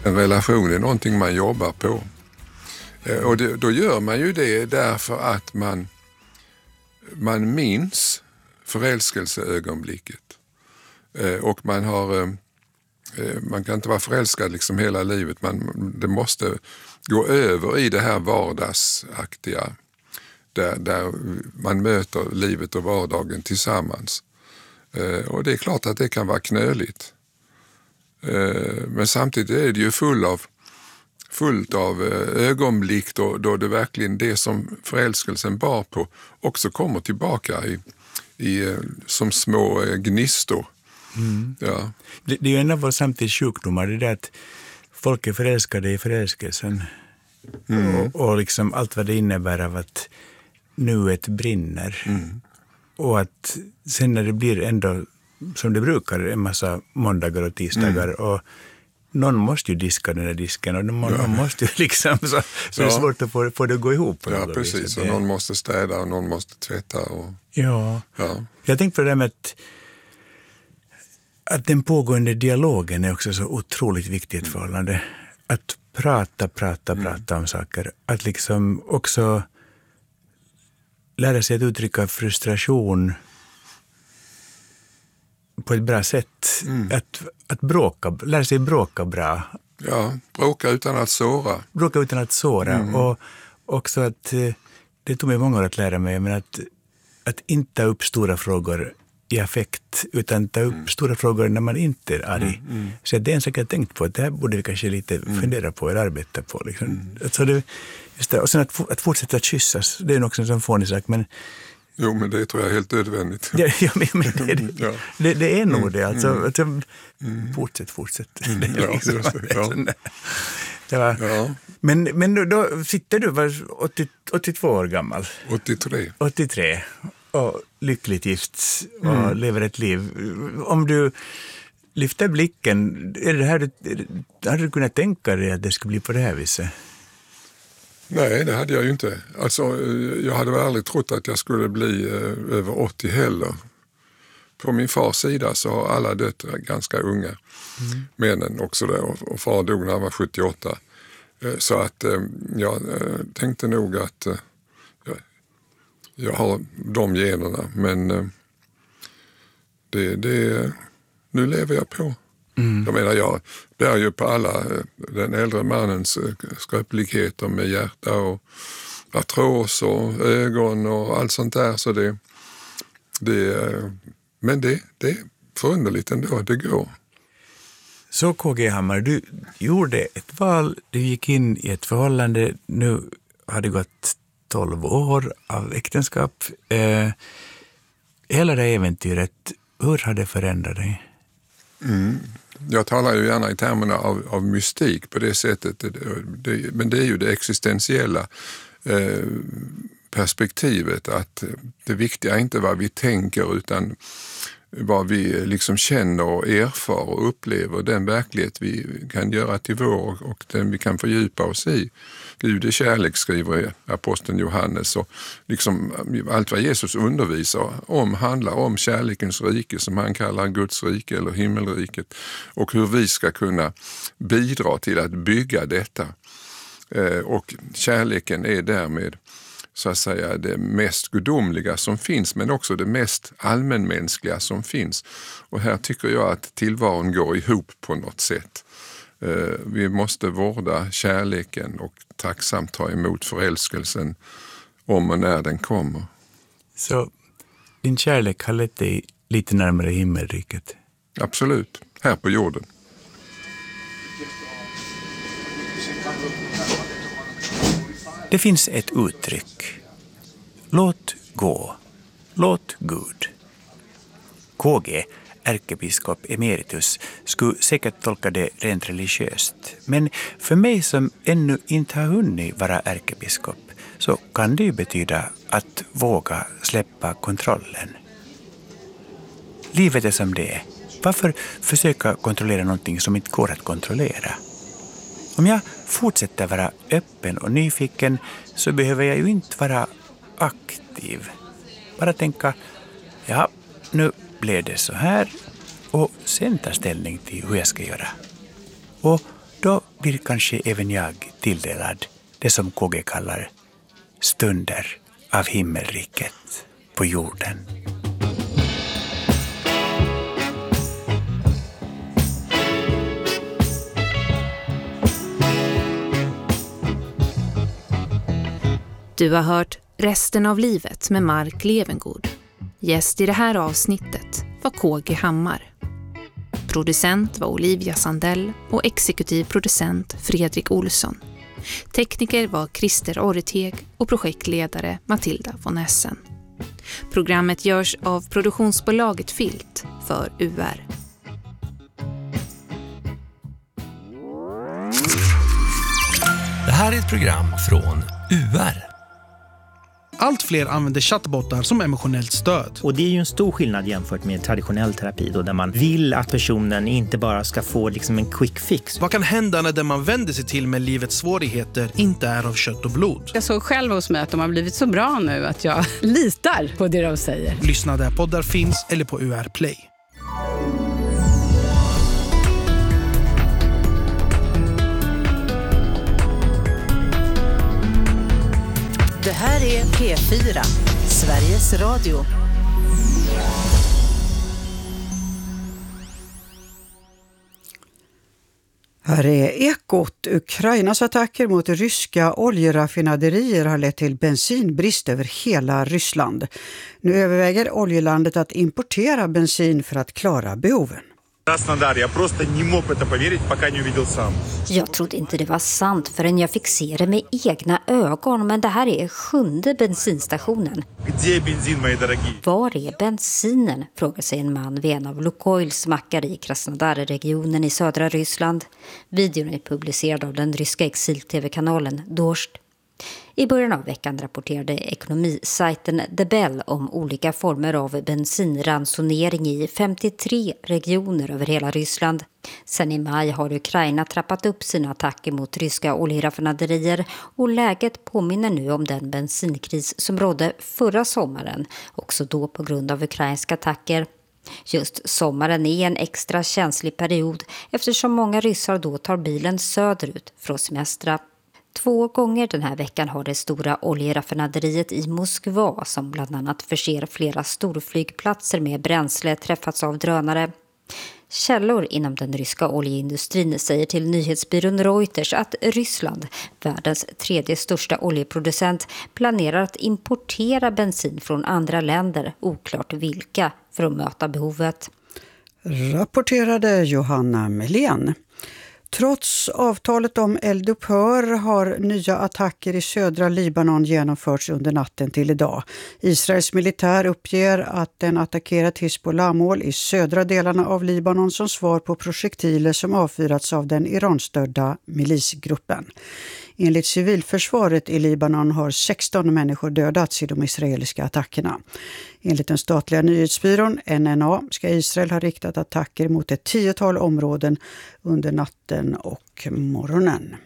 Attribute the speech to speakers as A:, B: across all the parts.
A: En relation är någonting man jobbar på. Och då gör man ju det därför att man minns förälskelseögonblicket. Och man kan inte vara förälskad liksom hela livet. Det måste gå över i det här vardagsaktiga där man möter livet och vardagen tillsammans. Och det är klart att det kan vara knöligt. Men samtidigt är det ju fullt av ögonblick då det verkligen det som förälskelsen bar på också kommer tillbaka som små gnistor.
B: Mm.
A: Ja.
B: Det är ju en av vår samtids sjukdomar, det där att folk är förälskade i förälskelsen. Och liksom allt vad det innebär av att nuet brinner. Och att sen när det blir ändå som det brukar en massa måndagar och tisdagar och någon måste ju diska den där disken och någon måste ju liksom så det är svårt att få det att gå ihop på
A: något precis. Vis. Och någon måste städa och någon måste tvätta.
B: Ja. Jag tänkte på det där med att den pågående dialogen är också så otroligt viktigt i ett förhållande. Att prata om saker. Att liksom också lära sig att uttrycka frustration på ett bra sätt. Att lära sig bråka bra.
A: Ja, bråka utan att såra.
B: Och också att det tog mig många år att lära mig, men att inte ta upp stora frågor i affekt, utan ta upp stora frågor när man inte är arg. Så det är en sak jag tänkt på, att det här borde vi kanske lite fundera på eller arbeta på. Liksom. Alltså och sen att fortsätta att kyssas, det är också en sån fånig sak, men
A: jo, men det tror jag är helt nödvändigt.
B: Ja, men det är nog det. Alltså, fortsätt. Men då sitter du, var 82 år gammal. 83. Och lyckligt gift och lever ett liv. Om du lyfter blicken, hade du kunnat tänka dig att det skulle bli på det här viset?
A: Nej, det hade jag ju inte. Alltså, jag hade väl aldrig trott att jag skulle bli över 80 heller. På min fars sida så har alla dött ganska unga. Männen också där. Och far dog när han var 78. Så att jag tänkte nog att jag har de generna. Men nu lever jag på. Jag menar, jag bär ju på alla den äldre mannens skröpligheter med hjärta och artros och ögon och allt sånt där. Så men det är förunderligt ändå, det går.
B: Så KG Hammar, du gjorde ett val, du gick in i ett förhållande, nu har det gått 12 år av äktenskap. Hela det äventyret, hur har det förändrat dig?
A: Jag talar ju gärna i termerna av mystik på det sättet, men det är ju det existentiella perspektivet, att det viktiga är inte vad vi tänker utan vad vi liksom känner och erfar och upplever, den verklighet vi kan göra till vår och den vi kan fördjupa oss i. Gud är kärlek, skriver aposteln Johannes, och liksom allt vad Jesus undervisar om handlar om kärlekens rike som han kallar Guds rike eller himmelriket, och hur vi ska kunna bidra till att bygga detta. Och kärleken är därmed så att säga det mest gudomliga som finns, men också det mest allmänmänskliga som finns. Och här tycker jag att tillvaron går ihop på något sätt. Vi måste vårda kärleken och tacksamt ta emot förälskelsen om och när den kommer.
B: Så din kärlek har lett dig lite närmare himmelriket?
A: Absolut, här på jorden.
B: Det finns ett uttryck. Låt gå. Låt Gud. KG, ärkebiskop emeritus, skulle säkert tolka det rent religiöst. Men för mig som ännu inte har hunnit vara ärkebiskop så kan det ju betyda att våga släppa kontrollen. Livet är som det är. Varför försöka kontrollera någonting som inte går att kontrollera? Om jag fortsätter vara öppen och nyfiken så behöver jag ju inte vara aktiv. Bara tänka, ja, nu blev det så här, och sen ta ställning till hur jag ska göra. Och då blir kanske även jag tilldelad det som KG kallar stunder av himmelriket på jorden.
C: Du har hört Resten av livet med Mark Levengood. Gäst i det här avsnittet var KG Hammar. Producent var Olivia Sandell och exekutiv producent Fredrik Olsson. Tekniker var Christer Orreteg och projektledare Matilda von Essen. Programmet görs av produktionsbolaget Filt för UR.
D: Det här är ett program från UR.
E: Allt fler använder chattbottar som emotionellt stöd.
F: Och det är ju en stor skillnad jämfört med traditionell terapi då, där man vill att personen inte bara ska få liksom en quick fix.
E: Vad kan hända när den man vänder sig till med livets svårigheter inte är av kött och blod?
G: Jag såg själv hos mig att de har blivit så bra nu att jag litar på det de säger.
E: Lyssna där poddar finns eller på UR Play.
H: Det här är P4, Sveriges Radio.
I: Här är Ekot. Ukrainas attacker mot ryska oljeraffinaderier har lett till bensinbrist över hela Ryssland. Nu överväger oljelandet att importera bensin för att klara behoven.
J: Jag trodde inte det var sant förrän jag fick se det med egna ögon, men det här är 7:e bensinstationen. Var är bensinen? Frågar sig en man vid en av Lukoils mackar i Krasnodar-regionen i södra Ryssland. Videon är publicerad av den ryska exil-tv-kanalen Dost. I början av veckan rapporterade ekonomisajten The Bell om olika former av bensinransonering i 53 regioner över hela Ryssland. Sen i maj har Ukraina trappat upp sina attacker mot ryska oljeraffinaderier och läget påminner nu om den bensinkris som rådde förra sommaren, också då på grund av ukrainska attacker. Just sommaren är en extra känslig period eftersom många ryssar då tar bilen söderut för att semestra. 2 gånger den här veckan har det stora oljeraffinaderiet i Moskva, som bland annat förser flera storflygplatser med bränsle, träffats av drönare. Källor inom den ryska oljeindustrin säger till nyhetsbyrån Reuters att Ryssland, världens 3:e största oljeproducent, planerar att importera bensin från andra länder, oklart vilka, för att möta behovet.
I: Rapporterade Johanna Melén. Trots avtalet om eldupphör har nya attacker i södra Libanon genomförts under natten till idag. Israels militär uppger att den attackerat Hizbollah-mål i södra delarna av Libanon som svar på projektiler som avfyrats av den Iranstödda milisgruppen. Enligt civilförsvaret i Libanon har 16 människor dödats i de israeliska attackerna. Enligt den statliga nyhetsbyrån NNA ska Israel ha riktat attacker mot ett 10-tal områden under natten och morgonen.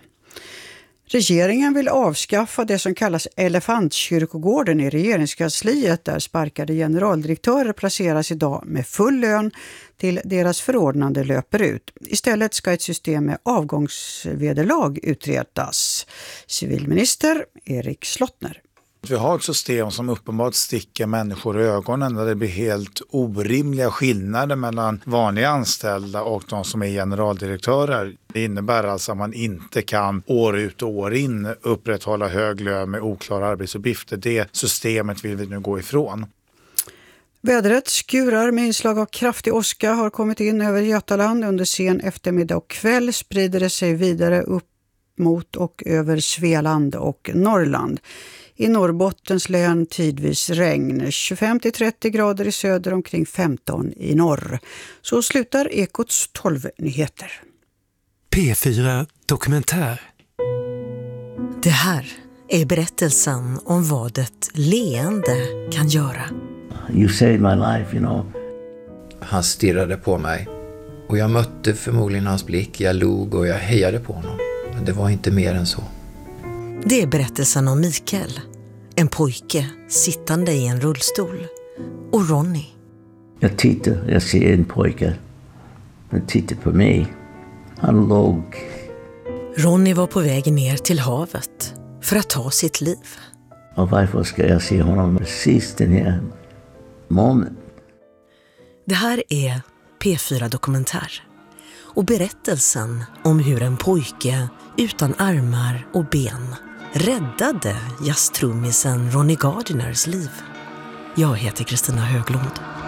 I: Regeringen vill avskaffa det som kallas Elefantkyrkogården i regeringskansliet, där sparkade generaldirektörer placeras idag med full lön till deras förordnande löper ut. Istället ska ett system med avgångsvederlag utredas. Civilminister Erik Slottner.
K: Vi har ett system som uppenbart sticker människor i ögonen, där det blir helt orimliga skillnader mellan vanliga anställda och de som är generaldirektörer. Det innebär alltså att man inte kan år ut och år in upprätthålla hög lön med oklara arbetsuppgifter. Det systemet vill vi nu gå ifrån.
I: Vädret, skurar med inslag av kraftig åska har kommit in över Götaland under sen eftermiddag och kväll, sprider det sig vidare upp mot och över Svealand och Norrland. I Norrbottens län tidvis regn, 25-30 grader i söder, omkring 15 i norr. Så slutar Ekots 12-nyheter.
D: P4 Dokumentär.
H: Det här är berättelsen om vad ett leende kan göra.
L: You saved my life, you know.
M: Han stirrade på mig och jag mötte förmodligen hans blick. Jag log och jag hejade på honom. Men det var inte mer än så.
H: Det är berättelsen om Mikael, en pojke sittande i en rullstol, och Ronny.
L: Jag ser en pojke. Han tittar på mig. Han låg.
H: Ronny var på väg ner till havet för att ta sitt liv.
L: Och varför ska jag se honom precis den här moment?
H: Det här är P4 Dokumentär och berättelsen om hur en pojke utan armar och ben räddade jazztrummisen Ronny Gardiners liv. Jag heter Kristina Höglund.